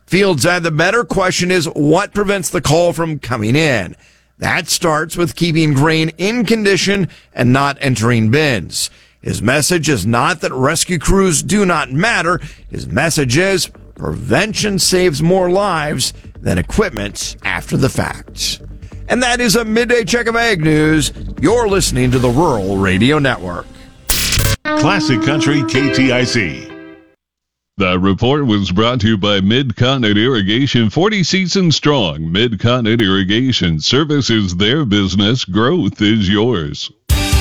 Fields said the better question is what prevents the call from coming in. That starts with keeping grain in condition and not entering bins. His message is not that rescue crews do not matter. His message is prevention saves more lives than equipment after the fact. And that is a midday check of Ag News. You're listening to the Rural Radio Network. Classic Country KTIC. The report was brought to you by Mid-Continent Irrigation, 40 seasons strong. Mid-Continent Irrigation, service is their business, growth is yours.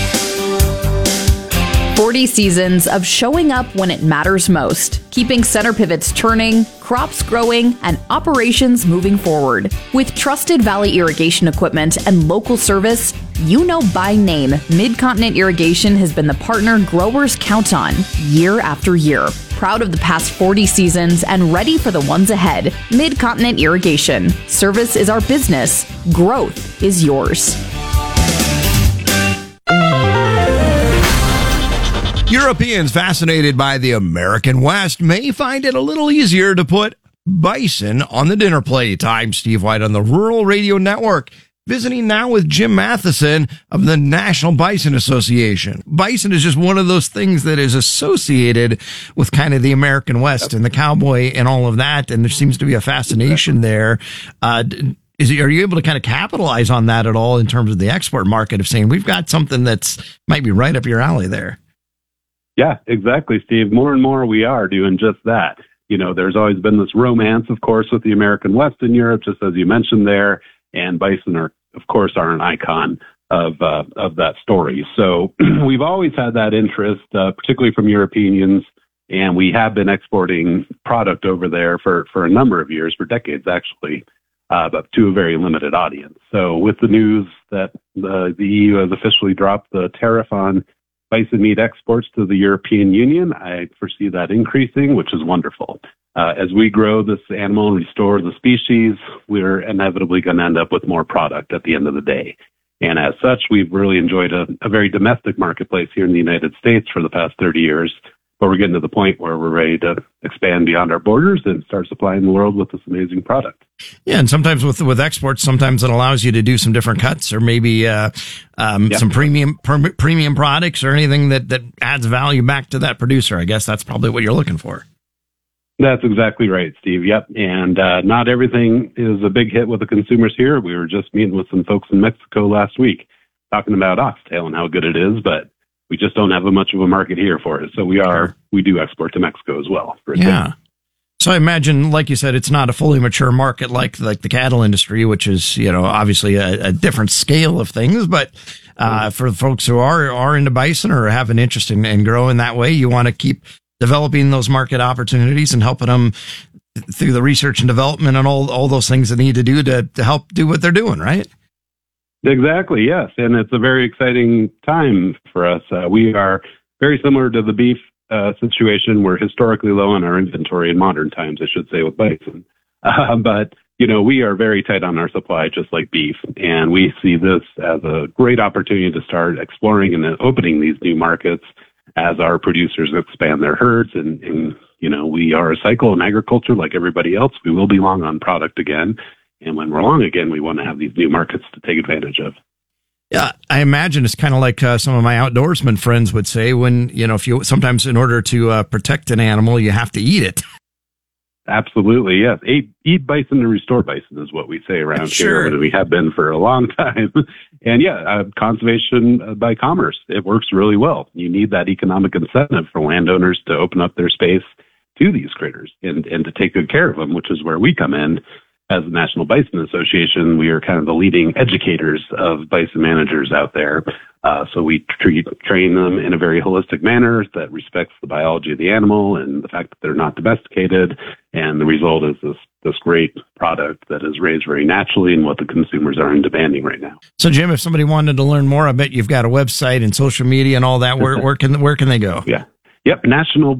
40 seasons of showing up when it matters most, keeping center pivots turning, crops growing, and operations moving forward. With trusted Valley irrigation equipment and local service, you know by name, Mid-Continent Irrigation has been the partner growers count on year after year. Proud of the past 40 seasons and ready for the ones ahead. Mid-Continent Irrigation. Service is our business. Growth is yours. Europeans fascinated by the American West may find it a little easier to put bison on the dinner plate. I'm Steve White on the Rural Radio Network, visiting now with Jim Matheson of the National Bison Association. Bison is just one of those things that is associated with kind of the American West and the cowboy and all of that, and there seems to be a fascination there. Are you able to kind of capitalize on that at all in terms of the export market of saying we've got something that's might be right up your alley there? Yeah, exactly, Steve. More and more we are doing just that. You know, there's always been this romance, of course, with the American West in Europe, just as you mentioned there, and bison are an icon of that story. So we've always had that interest, particularly from Europeans, and we have been exporting product over there for a number of years, for decades actually, but to a very limited audience. So with the news that the EU has officially dropped the tariff on bison meat exports to the European Union, I foresee that increasing, which is wonderful. As we grow this animal and restore the species, we're inevitably going to end up with more product at the end of the day. And as such, we've really enjoyed a very domestic marketplace here in the United States for the past 30 years. But we're getting to the point where we're ready to expand beyond our borders and start supplying the world with this amazing product. Yeah, and sometimes with exports, sometimes it allows you to do some different cuts or maybe some premium products or anything that adds value back to that producer. I guess that's probably what you're looking for. That's exactly right, Steve. Yep. And not everything is a big hit with the consumers here. We were just meeting with some folks in Mexico last week talking about oxtail and how good it is, but we just don't have much of a market here for it. So we do export to Mexico as well. Yeah. So I imagine, like you said, it's not a fully mature market like the cattle industry, which is, you know, obviously a different scale of things. But for folks who are into bison or have an interest in growing that way, you want to keep developing those market opportunities and helping them through the research and development and all those things they need to do to help do what they're doing, right? Exactly, yes. And it's a very exciting time for us. We are very similar to the beef situation. We're historically low on our inventory in modern times, I should say, with bison. But, you know, we are very tight on our supply, just like beef. And we see this as a great opportunity to start exploring and opening these new markets as our producers expand their herds. And you know, we are a cycle in agriculture like everybody else. We will be long on product again. And when we're long again, we want to have these new markets to take advantage of. Yeah, I imagine it's kind of like some of my outdoorsman friends would say when, you know, if you sometimes in order to protect an animal, you have to eat it. Absolutely, yes. Eat bison to restore bison is what we say around here, and we have been for a long time. And conservation by commerce, it works really well. You need that economic incentive for landowners to open up their space to these critters and to take good care of them, which is where we come in. As the National Bison Association, we are kind of the leading educators of bison managers out there. So we train them in a very holistic manner that respects the biology of the animal and the fact that they're not domesticated. And the result is this great product that is raised very naturally and what the consumers are demanding right now. So, Jim, if somebody wanted to learn more, I bet you've got a website and social media and all that. Where can they go? Yeah. Yep.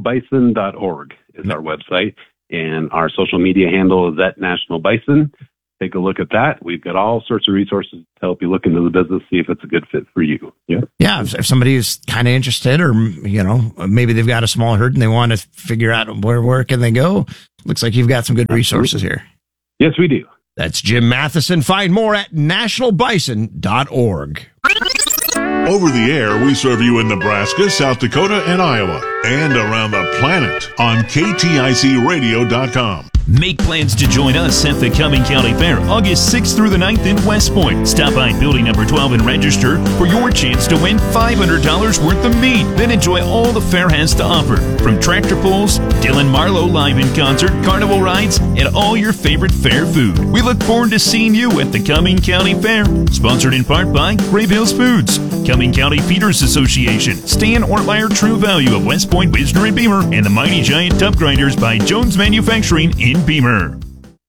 nationalbison.org is our website. And our social media handle is @NationalBison. take a look at that. We've got all sorts of resources to help you look into the business, see if it's a good fit for you. Yeah. Yeah. If somebody is kind of interested, or, maybe they've got a small herd and they want to figure out where can they go. Looks like you've got some good resources here. Yes, we do. That's Jim Matheson. Find more at nationalbison.org. Over the air, we serve you in Nebraska, South Dakota, and Iowa, and around the planet on KTICradio.com. Make plans to join us at the Cumming County Fair, August 6th through the 9th in West Point. Stop by building number 12 and register for your chance to win $500 worth of meat. Then enjoy all the fair has to offer, from tractor pulls, Dylan Marlowe live in concert, carnival rides, and all your favorite fair food. We look forward to seeing you at the Cumming County Fair, sponsored in part by Grave Hills Foods, Cumming County Feeders Association, Stan Ortmeyer True Value of West Point, Wisner, and Beamer, and the Mighty Giant Tub Grinders by Jones Manufacturing in Beamer.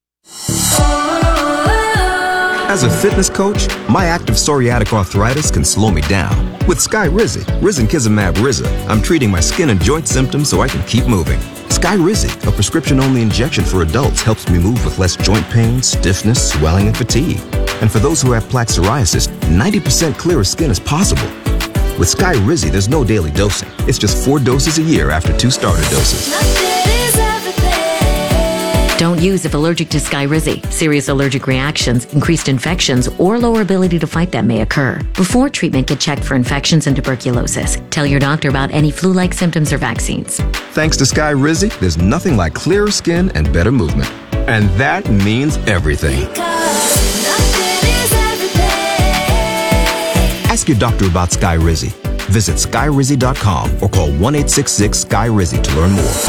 As a fitness coach, my active psoriatic arthritis can slow me down. With Skyrizi, Risankizumab Riza, I'm treating my skin and joint symptoms so I can keep moving. Skyrizi, a prescription-only injection for adults, helps me move with less joint pain, stiffness, swelling, and fatigue. And for those who have plaque psoriasis, 90% clearer skin is possible. With Skyrizi, there's no daily dosing. It's just 4 doses a year after 2 starter doses. Don't use if allergic to Skyrizi. Serious allergic reactions, increased infections, or lower ability to fight them may occur. Before treatment, get checked for infections and tuberculosis. Tell your doctor about any flu-like symptoms or vaccines. Thanks to Skyrizi, there's nothing like clearer skin and better movement. And that means everything. Ask your doctor about Skyrizi. Visit Skyrizi.com or call 1-866-SKY-RIZI to learn more.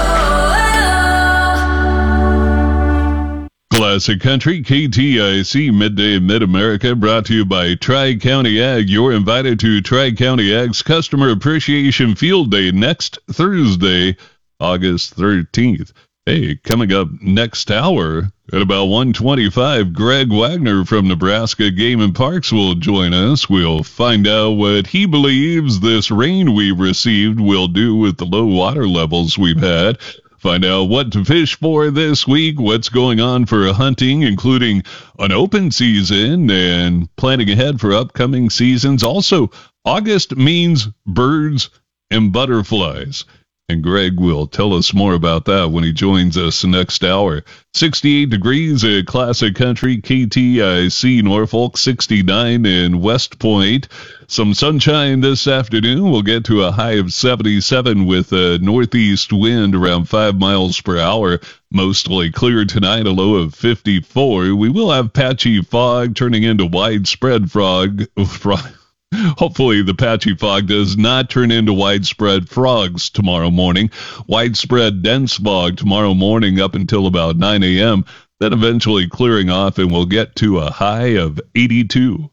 Classic Country, KTIC Midday Mid-America, brought to you by Tri-County Ag. You're invited to Tri-County Ag's Customer Appreciation Field Day next Thursday, August 13th. Hey, coming up next hour at about 1:25, Greg Wagner from Nebraska Game and Parks will join us. We'll find out what he believes this rain we've received will do with the low water levels we've had. Find out what to fish for this week, what's going on for hunting, including an open season and planning ahead for upcoming seasons. Also, August means birds and butterflies. And Greg will tell us more about that when he joins us next hour. 68 degrees at Classic Country, KTIC Norfolk, 69 in West Point. Some sunshine this afternoon. We'll get to a high of 77 with a northeast wind around 5 miles per hour. Mostly clear tonight, a low of 54. We will have patchy fog turning into widespread fog. Hopefully the patchy fog does not turn into widespread frogs tomorrow morning. Widespread dense fog tomorrow morning up until about 9 a.m., then eventually clearing off, and we'll get to a high of 82.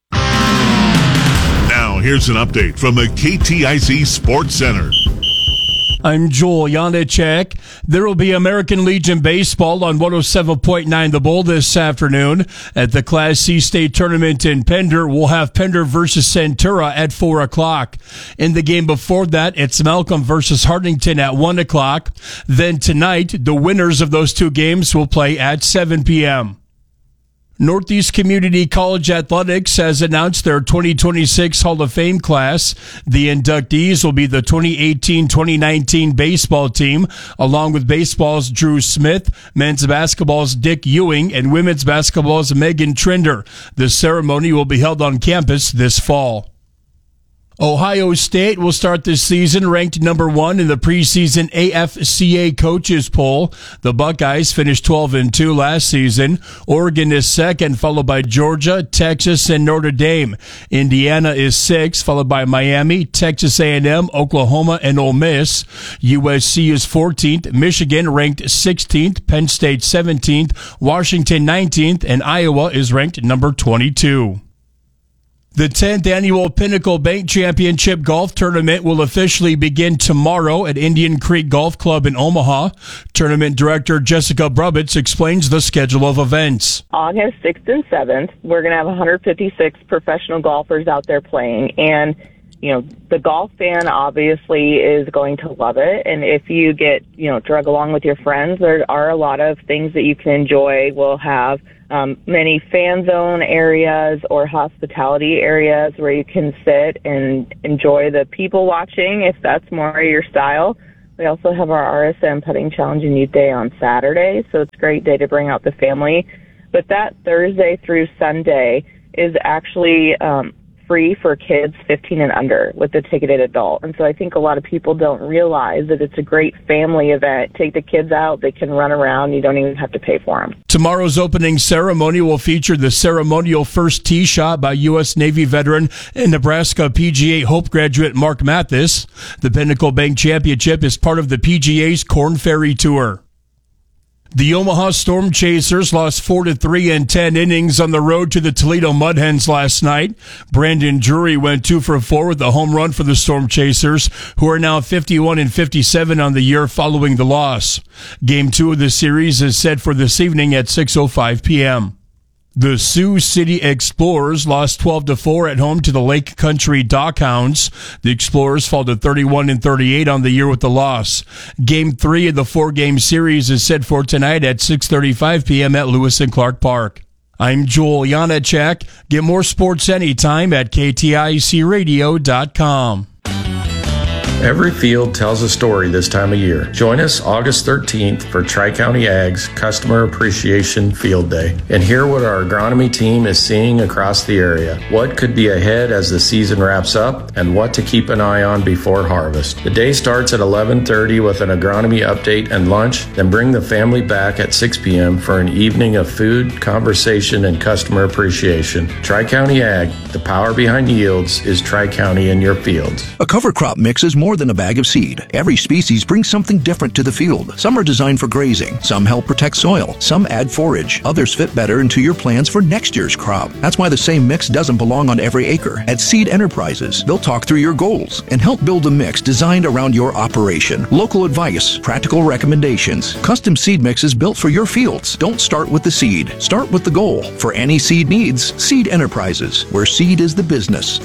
Now here's an update from the KTIC Sports Center. I'm Joel Janacek. There will be American Legion Baseball on 107.9 The Bull this afternoon. At the Class C state tournament in Pender, we'll have Pender versus Centura at 4 o'clock. In the game before that, it's Malcolm versus Hartington at 1 o'clock. Then tonight, the winners of those 2 games will play at 7 p.m. Northeast Community College Athletics has announced their 2026 Hall of Fame class. The inductees will be the 2018-2019 baseball team, along with baseball's Drew Smith, men's basketball's Dick Ewing, and women's basketball's Megan Trinder. The ceremony will be held on campus this fall. Ohio State will start this season ranked number 1 in the preseason AFCA coaches poll. The Buckeyes finished 12-2 last season. Oregon is second, followed by Georgia, Texas, and Notre Dame. Indiana is 6th, followed by Miami, Texas A&M, Oklahoma, and Ole Miss. USC is 14th, Michigan ranked 16th, Penn State 17th, Washington 19th, and Iowa is ranked number 22. The 10th annual Pinnacle Bank Championship Golf Tournament will officially begin tomorrow at Indian Creek Golf Club in Omaha. Tournament Director Jessica Brubitz explains the schedule of events. August 6th and 7th, we're going to have 156 professional golfers out there playing. And the golf fan obviously is going to love it. And if you get, drug along with your friends, there are a lot of things that you can enjoy. We'll have many fan zone areas or hospitality areas where you can sit and enjoy the people watching if that's more your style. We also have our RSM Putting Challenge and Youth Day on Saturday, so it's a great day to bring out the family. But that Thursday through Sunday is actually free for kids 15 and under with the ticketed adult. And so I think a lot of people don't realize that it's a great family event. Take the kids out, they can run around, you don't even have to pay for them. Tomorrow's opening ceremony will feature the ceremonial first tee shot by U.S. Navy veteran and Nebraska PGA Hope graduate Mark Mathis. The Pinnacle Bank Championship is part of the PGA's Korn Ferry Tour. The Omaha Storm Chasers lost 4-3 in 10 innings on the road to the Toledo Mud Hens last night. Brandon Drury went 2 for 4 with a home run for the Storm Chasers, who are now 51-57 on the year following the loss. Game 2 of the series is set for this evening at 6:05 p.m. The Sioux City Explorers lost 12-4 at home to the Lake Country Dockhounds. The Explorers fall to 31-38 on the year with the loss. Game 3 of the 4-game series is set for tonight at 6:35 p.m. at Lewis and Clark Park. I'm Joel Janacek. Get more sports anytime at KTICradio.com. Every field tells a story this time of year. Join us August 13th for Tri-County Ag's Customer Appreciation Field Day and hear what our agronomy team is seeing across the area, what could be ahead as the season wraps up, and what to keep an eye on before harvest. The day starts at 11:30 with an agronomy update and lunch, then bring the family back at 6 p.m. for an evening of food, conversation, and customer appreciation. Tri-County Ag, the power behind yields, is Tri-County in your fields. A cover crop mix is more than a bag of seed. Every species brings something different to the field. Some are designed for grazing. Some help protect soil. Some add forage. Others fit better into your plans for next year's crop. That's why the same mix doesn't belong on every acre. At Seed Enterprises, they'll talk through your goals and help build a mix designed around your operation. Local advice, practical recommendations, custom seed mixes built for your fields. Don't start with the seed. Start with the goal. For any seed needs, Seed Enterprises, where seed is the business.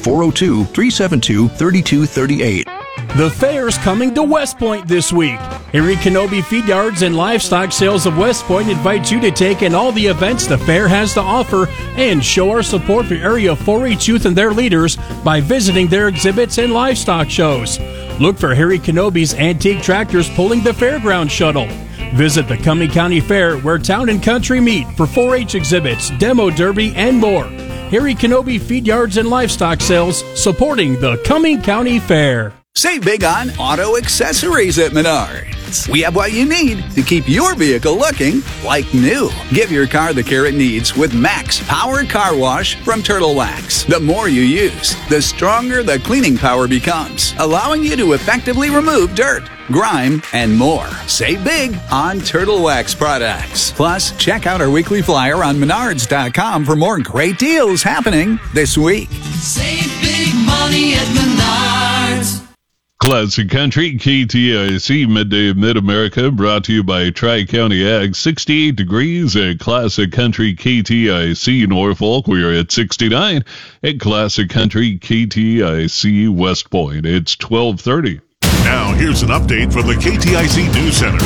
402-372-3238. The fair's coming to West Point this week. Harry Kenobi Feed Yards and Livestock Sales of West Point invites you to take in all the events the fair has to offer and show our support for area 4-H youth and their leaders by visiting their exhibits and livestock shows. Look for Harry Kenobi's antique tractors pulling the fairground shuttle. Visit the Cumming County Fair where town and country meet for 4-H exhibits, demo derby, and more. Harry Kenobi Feed Yards and Livestock Sales, supporting the Cumming County Fair. Save big on auto accessories at Menards. We have what you need to keep your vehicle looking like new. Give your car the care it needs with Max Powered Car Wash from Turtle Wax. The more you use, the stronger the cleaning power becomes, allowing you to effectively remove dirt, grime, and more. Save big on Turtle Wax products. Plus, check out our weekly flyer on Menards.com for more great deals happening this week. Save big money at Menards. Classic Country, KTIC, Midday Mid-America, brought to you by Tri-County Ag. 68 degrees at Classic Country, KTIC, Norfolk. We are at 69 at Classic Country, KTIC, West Point. It's 12:30. Now, here's an update from the KTIC News Center.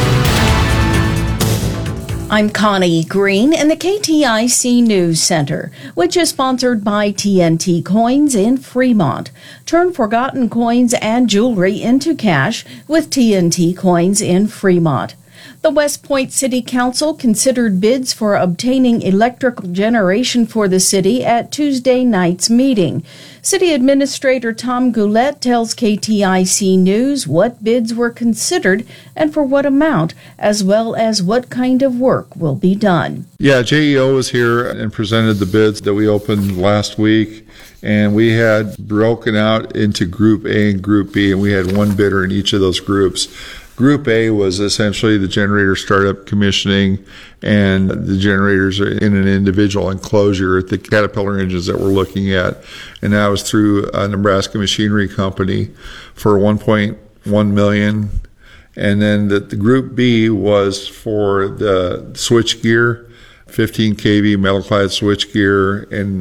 I'm Connie Green in the KTIC News Center, which is sponsored by TNT Coins in Fremont. Turn forgotten coins and jewelry into cash with TNT Coins in Fremont. The West Point City Council considered bids for obtaining electrical generation for the city at Tuesday night's meeting. City Administrator Tom Goulet tells KTIC News what bids were considered and for what amount, as well as what kind of work will be done. Yeah, JEO was here and presented the bids that we opened last week, and we had broken out into Group A and Group B, and we had one bidder in each of those groups. Group A was essentially the generator startup commissioning, and the generators are in an individual enclosure at the Caterpillar engines that we're looking at. And that was through a Nebraska Machinery Company for $1.1 million. And then the Group B was for the switch gear, 15 kV metal clad switch gear, and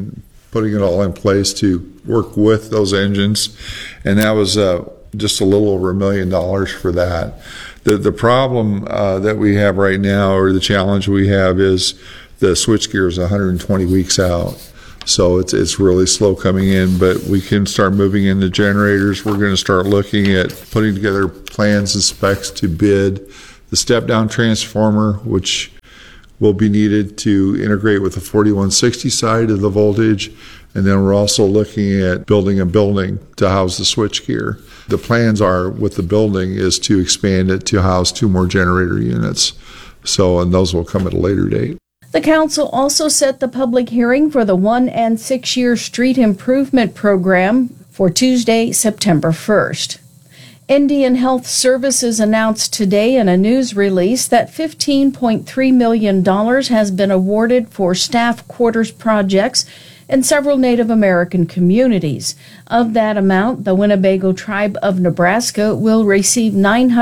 putting it all in place to work with those engines. And that was just a little over $1 million for that. The problem that we have right now, or the challenge we have, is the switchgear is 120 weeks out. So it's really slow coming in, but we can start moving into generators. We're going to start looking at putting together plans and specs to bid the step-down transformer, which will be needed to integrate with the 4160 side of the voltage. And then we're also looking at building a building to house the switchgear. The plans are, with the building, is to expand it to house 2 more generator units. And those will come at a later date. The council also set the public hearing for the 1- and 6-year street improvement program for Tuesday, September 1st. Indian Health Services announced today in a news release that $15.3 million has been awarded for staff quarters projects in several Native American communities. Of that amount, the Winnebago Tribe of Nebraska will receive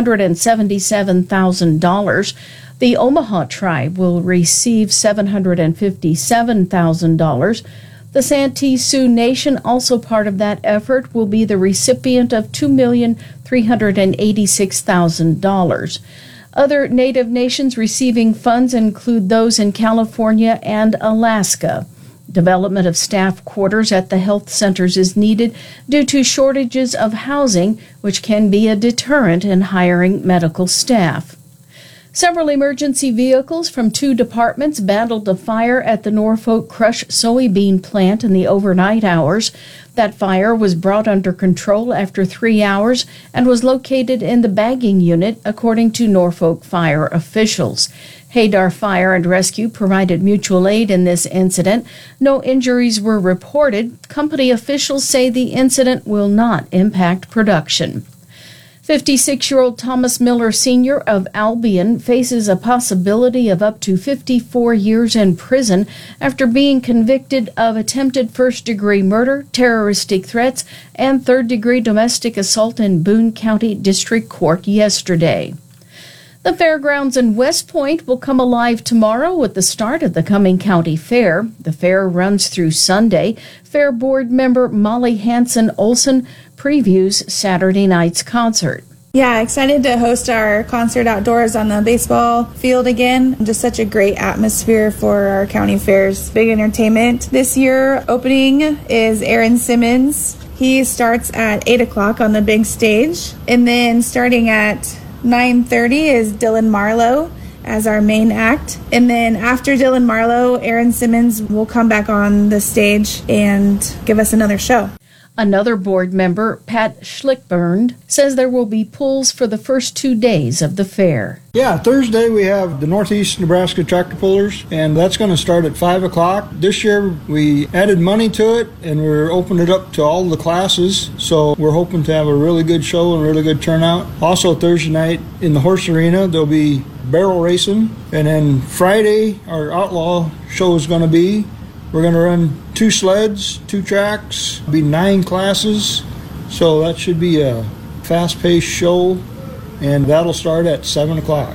$977,000. The Omaha Tribe will receive $757,000. The Santee Sioux Nation, also part of that effort, will be the recipient of $2,386,000. Other Native nations receiving funds include those in California and Alaska. Development of staff quarters at the health centers is needed due to shortages of housing, which can be a deterrent in hiring medical staff. Several emergency vehicles from 2 departments battled a fire at the Norfolk Crush soybean plant in the overnight hours. That fire was brought under control after 3 hours and was located in the bagging unit, according to Norfolk fire officials. Hadar Fire and Rescue provided mutual aid in this incident. No injuries were reported. Company officials say the incident will not impact production. 56-year-old Thomas Miller Sr. of Albion faces a possibility of up to 54 years in prison after being convicted of attempted first-degree murder, terroristic threats, and third-degree domestic assault in Boone County District Court yesterday. The fairgrounds in West Point will come alive tomorrow with the start of the Cumming County Fair. The fair runs through Sunday. Fair board member Molly Hanson Olson previews Saturday night's concert. Yeah, excited to host our concert outdoors on the baseball field again. Just such a great atmosphere for our county fairs. Big entertainment. This year, opening is Aaron Simmons. He starts at 8 o'clock on the big stage. And then starting at 9:30 is Dylan Marlowe as our main act. And then after Dylan Marlowe, Aaron Simmons will come back on the stage and give us another show. Another board member, Pat Schlickburn, says there will be pulls for the first 2 days of the fair. Yeah, Thursday we have the Northeast Nebraska Tractor Pullers, and that's going to start at 5 o'clock. This year we added money to it, and we're opening it up to all the classes, so we're hoping to have a really good show and a really good turnout. Also Thursday night in the horse arena, there'll be barrel racing, and then Friday our outlaw show is going to be. We're going to run 2 sleds, 2 tracks, be 9 classes, so that should be a fast-paced show, and that'll start at 7 o'clock.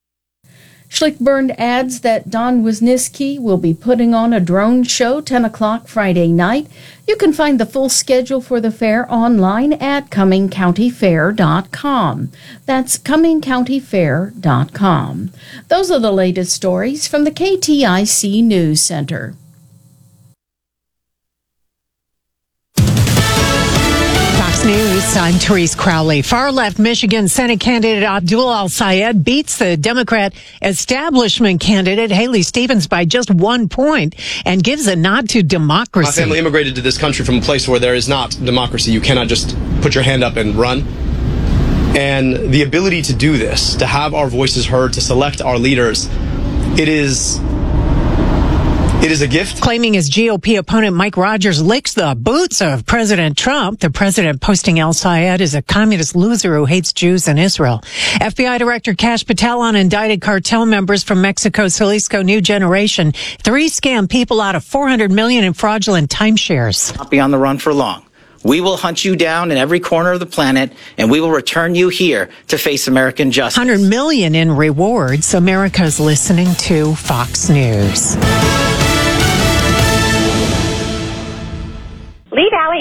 Schlickburn adds that Don Wisniewski will be putting on a drone show 10 o'clock Friday night. You can find the full schedule for the fair online at CummingCountyFair.com. That's CummingCountyFair.com. Those are the latest stories from the KTIC News Center. News, I'm Therese Crowley. Far-left Michigan Senate candidate Abdul Al-Sayed beats the Democrat establishment candidate Haley Stevens by just 1 point and gives a nod to democracy. My family immigrated to this country from a place where there is not democracy. You cannot just put your hand up and run. And the ability to do this, to have our voices heard, to select our leaders, it is a gift. Claiming his GOP opponent Mike Rogers licks the boots of President Trump, the president posting Al-Sayed as a communist loser who hates Jews and Israel. FBI Director Kash Patel on indicted cartel members from Mexico's Jalisco New Generation. 3 scam people out of $400 million in fraudulent timeshares. Not be on the run for long. We will hunt you down in every corner of the planet, and we will return you here to face American justice. $100 million in rewards. America's listening to Fox News.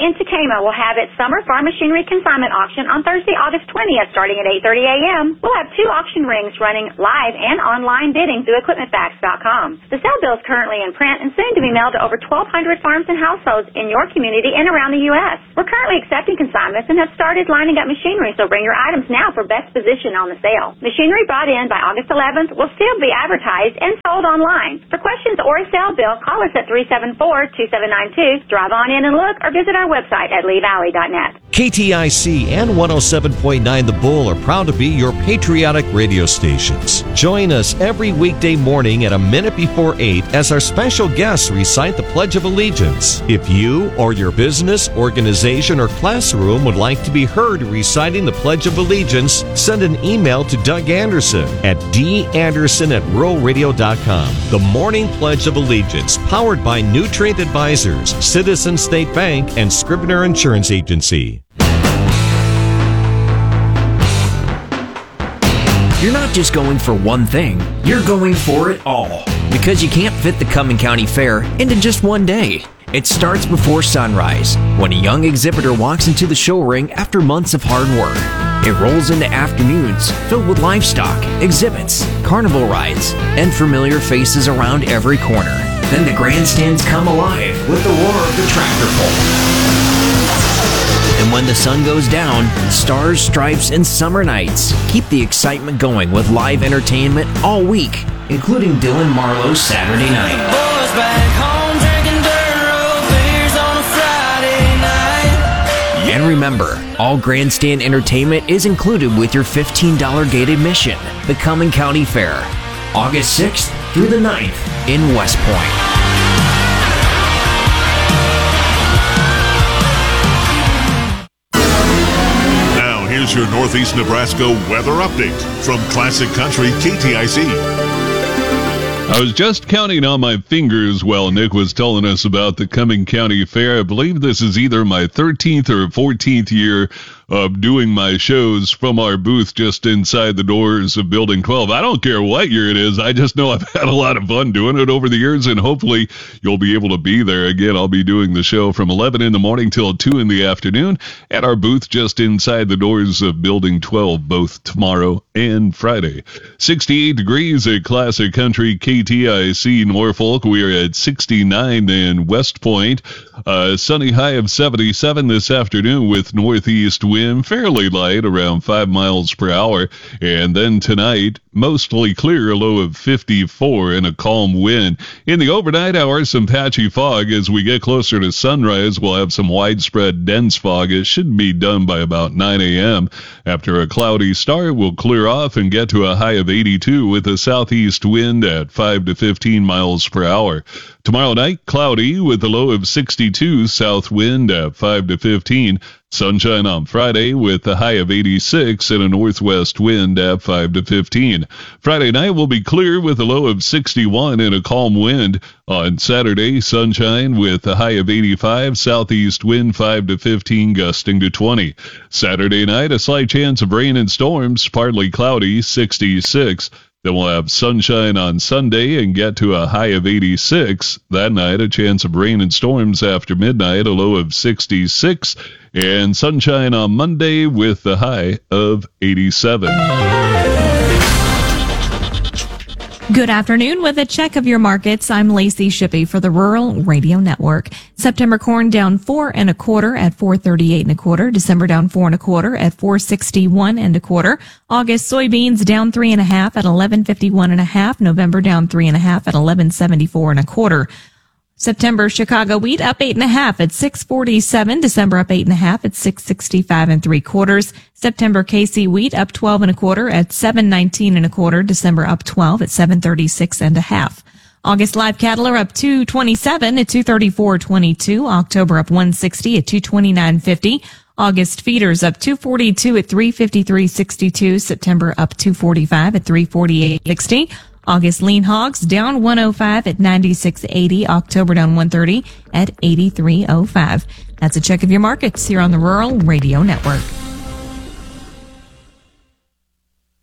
in Tacoma will have its Summer Farm Machinery Consignment Auction on Thursday, August 20th, starting at 8:30 a.m. We'll have 2 auction rings running live and online bidding through EquipmentFacts.com. The sale bill is currently in print and soon to be mailed to over 1,200 farms and households in your community and around the U.S. We're currently accepting consignments and have started lining up machinery, so bring your items now for best position on the sale. Machinery brought in by August 11th will still be advertised and sold online. For questions or a sale bill, call us at 374-2792, drive on in and look, or visit our website at leevalley.net. KTIC and 107.9 The Bull are proud to be your patriotic radio stations. Join us every weekday morning at a minute before 8 as our special guests recite the Pledge of Allegiance. If you or your business, organization, or classroom would like to be heard reciting the Pledge of Allegiance, send an email to Doug Anderson at danderson@ruralradio.com. The Morning Pledge of Allegiance, powered by Nutrient Advisors, Citizen State Bank, and Scribner Insurance Agency. You're not just going for one thing, you're going for it all. Because you can't fit the Cumming County Fair into just one day. It starts before sunrise, when a young exhibitor walks into the show ring after months of hard work. It rolls into afternoons filled with livestock, exhibits, carnival rides, and familiar faces around every corner. Then the grandstands come alive with the roar of the tractor pull. And when the sun goes down, stars, stripes, and summer nights keep the excitement going with live entertainment all week, including Dylan Marlowe's Saturday night. Boys back home drinking dirt road beers on a Friday night. And remember, all grandstand entertainment is included with your $15 gate admission. The Cumming County Fair, August 6th through the 9th in West Point. Here's your Northeast Nebraska weather update from Classic Country KTIC. I was just counting on my fingers while Nick was telling us about the Cumming County Fair. I believe this is either my 13th or 14th year of doing my shows from our booth just inside the doors of Building 12. I don't care what year it is. I just know I've had a lot of fun doing it over the years, and hopefully you'll be able to be there. Again, I'll be doing the show from 11 in the morning till 2 in the afternoon at our booth just inside the doors of Building 12, both tomorrow and Friday. 68 degrees at Classic Country KTIC Norfolk. We are at 69 in West Point. Sunny high of 77 this afternoon with northeast wind fairly light, around 5 miles per hour. And then tonight, mostly clear, a low of 54 and a calm wind. In the overnight hours, some patchy fog. As we get closer to sunrise, we'll have some widespread dense fog. It should be done by about 9 a.m. After a cloudy start, we'll clear off and get to a high of 82 with a southeast wind at 5 to 15 miles per hour. Tomorrow night, cloudy with a low of 62, south wind at 5 to 15. Sunshine on Friday with a high of 86 and a northwest wind at 5 to 15. Friday night will be clear with a low of 61 and a calm wind. On Saturday, sunshine with a high of 85, southeast wind 5 to 15, gusting to 20. Saturday night, a slight chance of rain and storms, partly cloudy, 66. Then we'll have sunshine on Sunday and get to a high of 86. That night, a chance of rain and storms after midnight, a low of 66. And sunshine on Monday with a high of 87. Good afternoon. With a check of your markets, I'm Lacey Shippey for the Rural Radio Network. September corn down 4 1/4 at 4.38 1/4. December down 4 1/4 at 4.61 1/4. August soybeans down 3 1/2 at 11.51 1/2. November down 3 1/2 at 11.74 1/4. September Chicago wheat up 8 1/2 at 6.47. December up 8 1/2 at 6.65 3/4. September KC wheat up 12 1/4 at 7.19 1/4. December up 12 at 7.36 1/2. August live cattle are up 2.27 at 2.34.22. October up 1.60 at 2.29.50. August feeders up 2.42 at 3.53.62. September up 2.45 at 3.48.60. August lean hogs down 105 at 96.80. October down 130 at 83.05. That's a check of your markets here on the Rural Radio Network.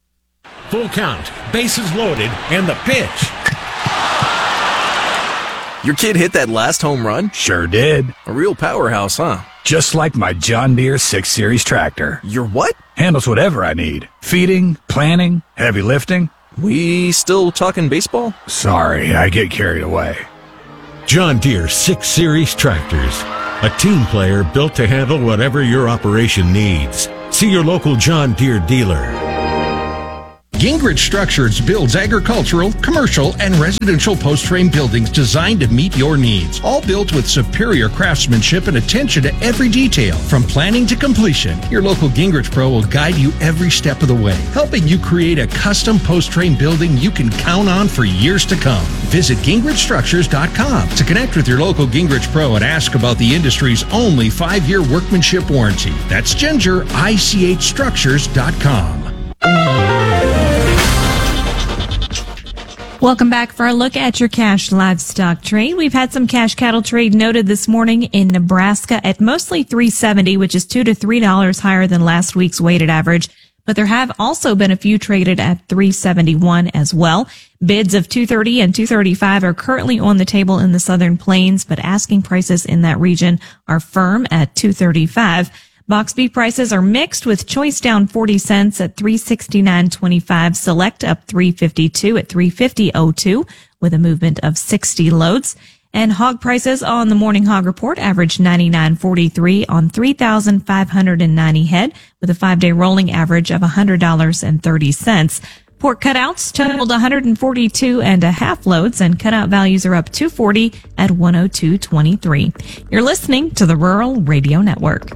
Full count, bases loaded, and the pitch. Your kid hit that last home run? Sure did. A real powerhouse, huh? Just like my John Deere 6 Series tractor. Your what? Handles whatever I need. Feeding, planting, heavy lifting. We still talking baseball? Sorry, I get carried away. John Deere 6 Series tractors. A team player built to handle whatever your operation needs. See your local John Deere dealer. Gingrich Structures builds agricultural, commercial, and residential post-frame buildings designed to meet your needs. All built with superior craftsmanship and attention to every detail. From planning to completion, your local Gingrich Pro will guide you every step of the way, helping you create a custom post-frame building you can count on for years to come. Visit GingrichStructures.com to connect with your local Gingrich Pro and ask about the industry's only 5-year workmanship warranty. That's GingerICHStructures.com. Welcome back for a look at your cash livestock trade. We've had some cash cattle trade noted this morning in Nebraska at mostly $3.70, which is $2 to $3 higher than last week's weighted average. But there have also been a few traded at $3.71 as well. Bids of $2.30 and $2.35 are currently on the table in the Southern Plains, but asking prices in that region are firm at $2.35. Box beef prices are mixed, with choice down 40 cents at $369.25, select up $3.52 at $350.02, with a movement of 60 loads. And hog prices on the Morning Hog Report averaged $99.43 on 3,590 head, with a 5-day rolling average of $100.30. Pork cutouts totaled 142.5 loads, and cutout values are up $2.40 at $102.23. You're listening to the Rural Radio Network.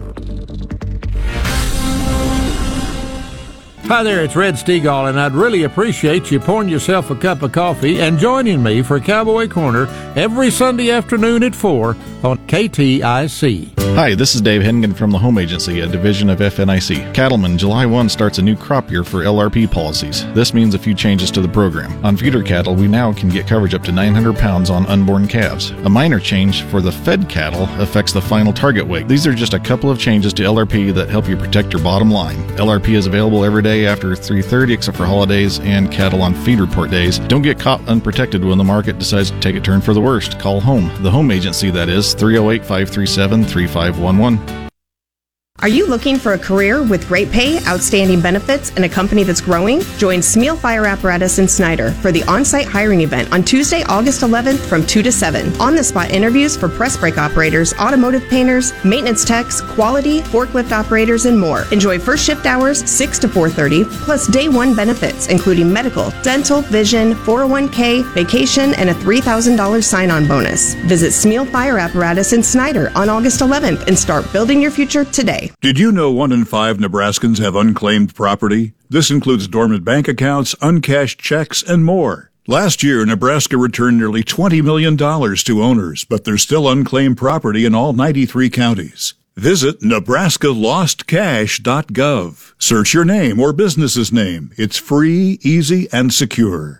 Hi there, it's Red Stegall, and I'd really appreciate you pouring yourself a cup of coffee and joining me for Cowboy Corner every Sunday afternoon at 4 on KTIC. Hi, this is Dave Hennigan from the Home Agency, a division of FNIC. Cattlemen, July 1 starts a new crop year for LRP policies. This means a few changes to the program. On feeder cattle, we now can get coverage up to 900 pounds on unborn calves. A minor change for the fed cattle affects the final target weight. These are just a couple of changes to LRP that help you protect your bottom line. LRP is available every day after 3:30 except for holidays and cattle on feed report days. Don't get caught unprotected when the market decides to take a turn for the worst. Call home. The Home Agency, that is, 308-537-3511. Are you looking for a career with great pay, outstanding benefits, and a company that's growing? Join Smeal Fire Apparatus in Snyder for the on-site hiring event on Tuesday, August 11th from 2 to 7. On-the-spot interviews for press brake operators, automotive painters, maintenance techs, quality, forklift operators, and more. Enjoy first shift hours 6 to 4:30, plus day one benefits, including medical, dental, vision, 401k, vacation, and a $3,000 sign-on bonus. Visit Smeal Fire Apparatus in Snyder on August 11th and start building your future today. Did you know 1 in 5 Nebraskans have unclaimed property? This includes dormant bank accounts, uncashed checks, and more. Last year, Nebraska returned nearly $20 million to owners, but there's still unclaimed property in all 93 counties. Visit NebraskaLostCash.gov. Search your name or business's name. It's free, easy, and secure.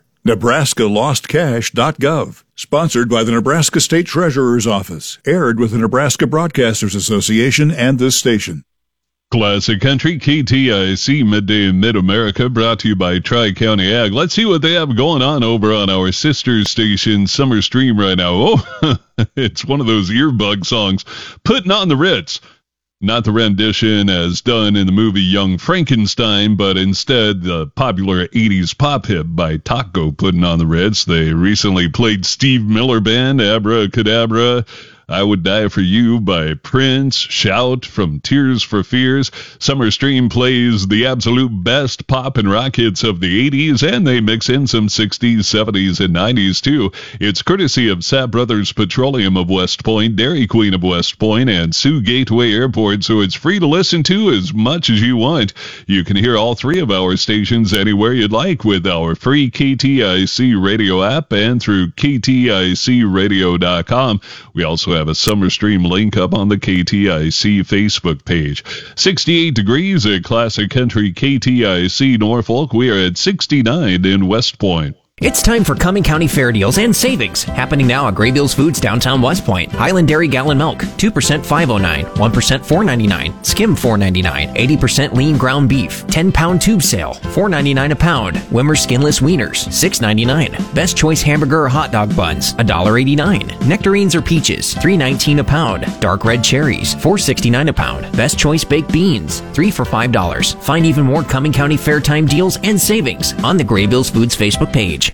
NebraskaLostCash.gov. Sponsored by the Nebraska State Treasurer's Office. Aired with the Nebraska Broadcasters Association and this station. Classic Country, KTIC, Midday in Mid-America, brought to you by Tri-County Ag. Let's see what they have going on over on our sister station, Summer Stream, right now. Oh, it's one of those earbug songs, Putting on the Ritz. Not the rendition as done in the movie Young Frankenstein, but instead the popular 80s pop hit by Taco, Putting on the Ritz. They recently played Steve Miller Band, Abracadabra, I Would Die for You by Prince, Shout from Tears for Fears. Summer Stream plays the absolute best pop and rock hits of the 80s, and they mix in some 60s, 70s, and 90s too. It's courtesy of Sapp Brothers Petroleum of West Point, Dairy Queen of West Point, and Sioux Gateway Airport, so it's free to listen to as much as you want. You can hear all 3 of our stations anywhere you'd like with our free KTIC radio app and through KTICradio.com. We also have a Summer Stream link up on the KTIC Facebook page. 68 degrees at Classic Country KTIC Norfolk. We are at 69 in West Point. It's time for Cumming County Fair deals and savings. Happening now at Graybills Foods downtown West Point. Highland Dairy gallon milk, 2% $5.09, 1% $4.99, skim $4.99, 80% lean ground beef, 10-pound tube sale, $4.99 a pound. Wimmer skinless wieners, $6.99. Best choice hamburger or hot dog buns, $1.89. Nectarines or peaches, $3.19 a pound. Dark red cherries, $4.69 a pound. Best choice baked beans, 3 for $5. Find even more Cumming County Fair time deals and savings on the Graybills Foods Facebook page.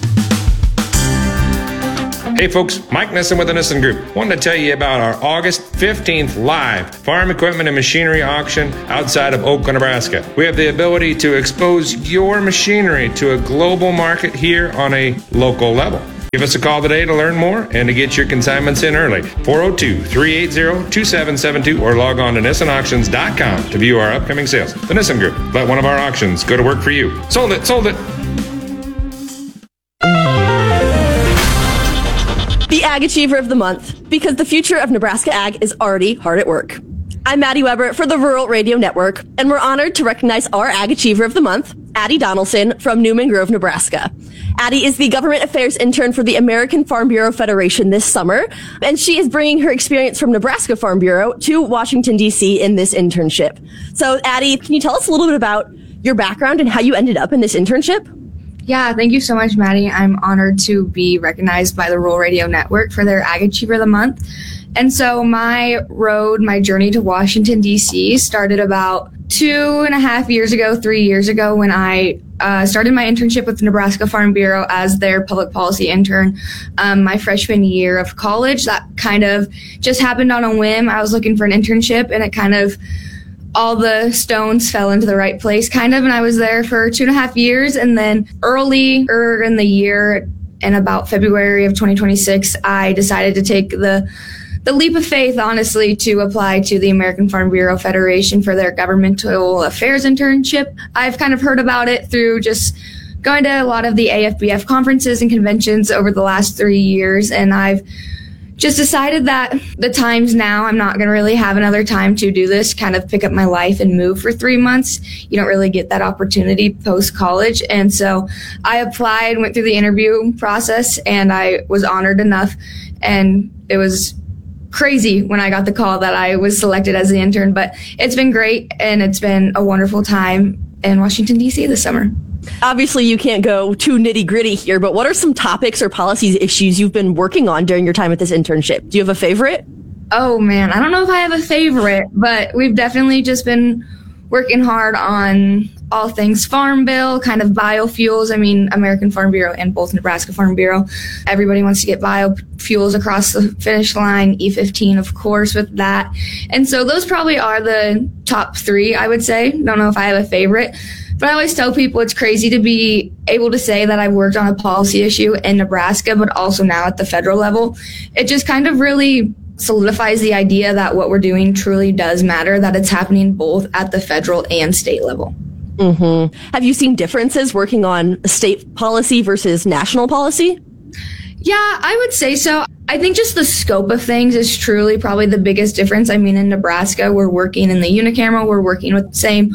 Hey folks, Mike Nissen with the Nissen Group. Wanted to tell you about our August 15th live farm equipment and machinery auction outside of Oakland, Nebraska. We have the ability to expose your machinery to a global market here on a local level. Give us a call today to learn more and to get your consignments in early. 402-380-2772 or log on to NissenAuctions.com to view our upcoming sales. The Nissen Group. Let one of our auctions go to work for you. Sold it, sold it. The Ag Achiever of the Month, because the future of Nebraska Ag is already hard at work. I'm Maddie Weber for the Rural Radio Network, and we're honored to recognize our Ag Achiever of the Month, Addie Donaldson from Newman Grove, Nebraska. Addie is the Government Affairs Intern for the American Farm Bureau Federation this summer, and she is bringing her experience from Nebraska Farm Bureau to Washington, D.C. in this internship. So, Addie, can you tell us a little bit about your background and how you ended up in this internship? Yeah, thank you so much, Maddie. I'm honored to be recognized by the Rural Radio Network for their Ag Achiever of the Month. And so my journey to Washington, D.C. started about 2.5 years ago, 3 years ago, when I started my internship with the Nebraska Farm Bureau as their public policy intern my freshman year of college. That kind of just happened on a whim. I was looking for an internship, and it kind of all the stones fell into the right place, kind of, and I was there for 2.5 years. And then earlier in the year, in about February of 2026, I decided to take the leap of faith, honestly, to apply to the American Farm Bureau Federation for their governmental affairs internship. I've kind of heard about it through just going to a lot of the AFBF conferences and conventions over the last 3 years, and I've just decided that the time's now. I'm not going to really have another time to do this, kind of pick up my life and move for 3 months. You don't really get that opportunity post-college. And so I applied, went through the interview process, and I was honored enough. And it was crazy when I got the call that I was selected as the intern. But it's been great, and it's been a wonderful time in Washington, D.C. this summer. Obviously, you can't go too nitty-gritty here, but what are some topics or policies issues you've been working on during your time at this internship? Do you have a favorite? Oh, man, I don't know if I have a favorite, but we've definitely just been working hard on all things Farm Bill, kind of biofuels. I mean, American Farm Bureau and both Nebraska Farm Bureau. Everybody wants to get biofuels across the finish line, E15, of course, with that. And so those probably are the top three, I would say. Don't know if I have a favorite. But I always tell people it's crazy to be able to say that I've worked on a policy issue in Nebraska, but also now at the federal level. It just kind of really solidifies the idea that what we're doing truly does matter, that it's happening both at the federal and state level. Mm-hmm. Have you seen differences working on state policy versus national policy? Yeah, I would say so. I think just the scope of things is truly probably the biggest difference. I mean, in Nebraska, we're working in the unicameral, we're working with the same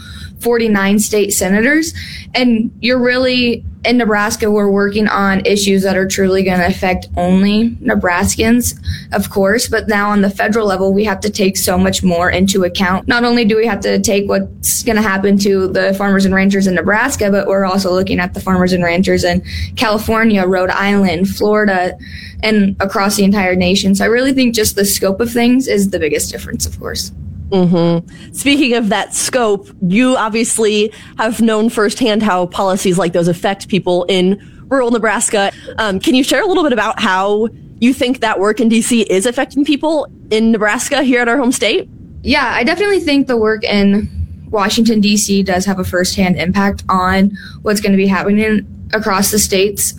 49 state senators, and you're really, in Nebraska, we're working on issues that are truly going to affect only Nebraskans, of course, but now on the federal level, we have to take so much more into account. Not only do we have to take what's going to happen to the farmers and ranchers in Nebraska, but we're also looking at the farmers and ranchers in California, Rhode Island, Florida, and across the entire nation. So I really think just the scope of things is the biggest difference, of course. Mm-hmm. Speaking of that scope, you obviously have known firsthand how policies like those affect people in rural Nebraska. Can you share a little bit about how you think that work in D.C. is affecting people in Nebraska here at our home state? Yeah, I definitely think the work in Washington, D.C. does have a firsthand impact on what's going to be happening across the states.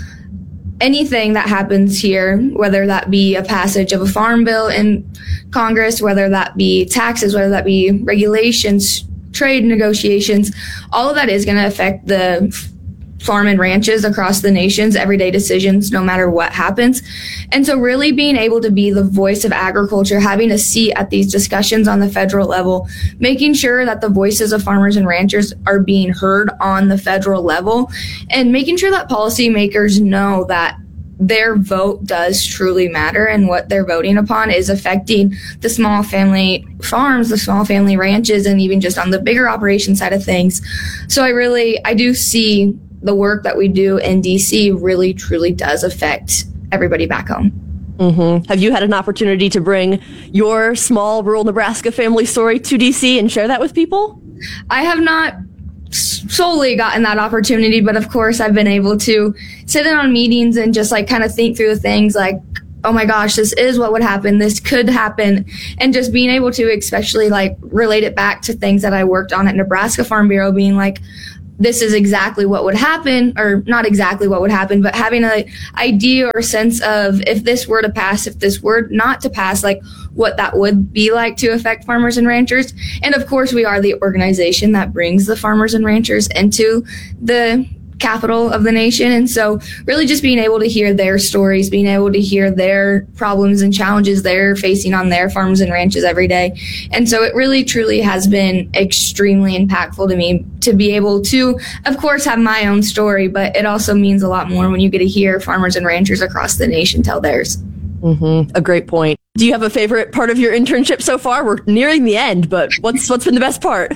Anything that happens here, whether that be a passage of a farm bill in Congress, whether that be taxes, whether that be regulations, trade negotiations, all of that is going to affect the farm and ranches across the nation's everyday decisions, no matter what happens. And so really being able to be the voice of agriculture, having a seat at these discussions on the federal level, making sure that the voices of farmers and ranchers are being heard on the federal level, and making sure that policymakers know that their vote does truly matter, and what they're voting upon is affecting the small family farms, the small family ranches, and even just on the bigger operation side of things. So I do see the work that we do in DC really, truly does affect everybody back home. Mm-hmm. Have you had an opportunity to bring your small rural Nebraska family story to DC and share that with people? I have not solely gotten that opportunity, but of course I've been able to sit in on meetings and just like kind of think through things like, oh my gosh, this is what would happen, this could happen, and just being able to especially like relate it back to things that I worked on at Nebraska Farm Bureau, being like, this is exactly what would happen, or not exactly what would happen, but having an idea or sense of if this were to pass, if this were not to pass, like what that would be like to affect farmers and ranchers. And of course, we are the organization that brings the farmers and ranchers into the capital of the nation. And so really just being able to hear their stories, being able to hear their problems and challenges they're facing on their farms and ranches every day. And so it really truly has been extremely impactful to me to be able to, of course, have my own story, but it also means a lot more when you get to hear farmers and ranchers across the nation tell theirs. Mm-hmm. A great point. Do you have a favorite part of your internship so far? We're nearing the end, but what's been the best part?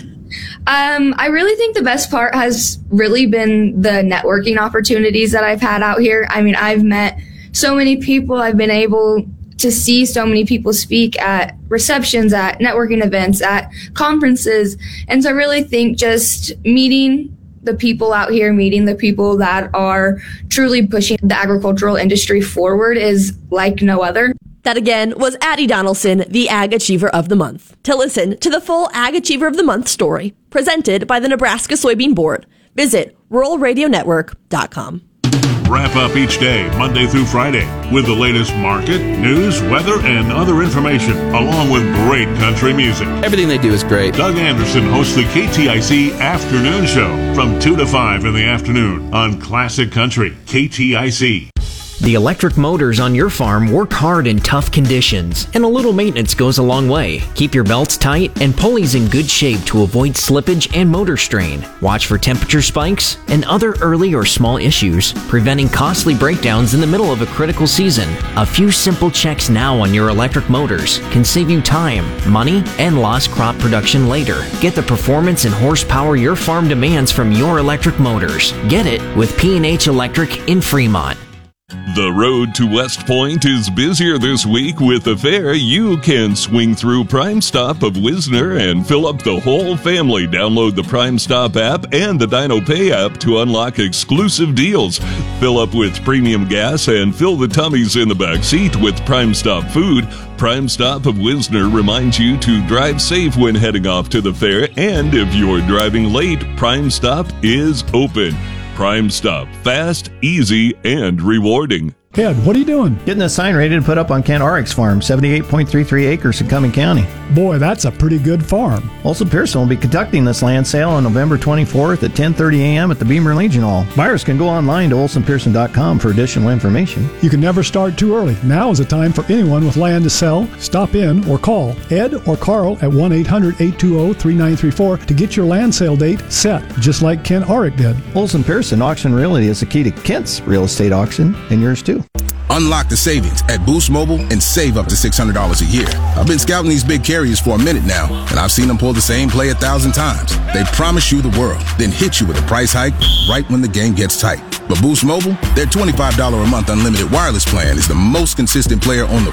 I really think the best part has really been the networking opportunities that I've had out here. I mean, I've met so many people. I've been able to see so many people speak at receptions, at networking events, at conferences. And so I really think just meeting the people out here, meeting the people that are truly pushing the agricultural industry forward is like no other. That again was Addie Donaldson, the Ag Achiever of the Month. To listen to the full Ag Achiever of the Month story, presented by the Nebraska Soybean Board, visit ruralradionetwork.com. Wrap up each day, Monday through Friday, with the latest market, news, weather, and other information, along with great country music. Everything they do is great. Doug Anderson hosts the KTIC Afternoon Show from 2 to 5 in the afternoon on Classic Country, KTIC. The electric motors on your farm work hard in tough conditions, and a little maintenance goes a long way. Keep your belts tight and pulleys in good shape to avoid slippage and motor strain. Watch for temperature spikes and other early or small issues, preventing costly breakdowns in the middle of a critical season. A few simple checks now on your electric motors can save you time, money, and lost crop production later. Get the performance and horsepower your farm demands from your electric motors. Get it with P&H Electric in Fremont. The road to West Point is busier this week. With the fair, you can swing through Prime Stop of Wisner and fill up the whole family. Download the Prime Stop app and the Dino Pay app to unlock exclusive deals. Fill up with premium gas and fill the tummies in the back seat with Prime Stop food. Prime Stop of Wisner reminds you to drive safe when heading off to the fair, and if you're driving late, Prime Stop is open. Prime Stop, fast, easy, and rewarding. Ed, what are you doing? Getting a sign ready to put up on Kent Oryx Farm, 78.33 acres in Cumming County. Boy, that's a pretty good farm. Olson Pearson will be conducting this land sale on November 24th at 10:30 a.m. at the Beamer Legion Hall. Buyers can go online to olsonpearson.com for additional information. You can never start too early. Now is the time for anyone with land to sell. Stop in or call Ed or Carl at 1-800-820-3934 to get your land sale date set, just like Kent Oryx did. Olson Pearson Auction Realty is the key to Kent's real estate auction, and yours too. Unlock the savings at Boost Mobile and save up to $600 a year. I've been scouting these big carriers for a minute now, and I've seen them pull the same play 1,000 times. They promise you the world, then hit you with a price hike right when the game gets tight. But Boost Mobile, their $25 a month unlimited wireless plan is the most consistent player on the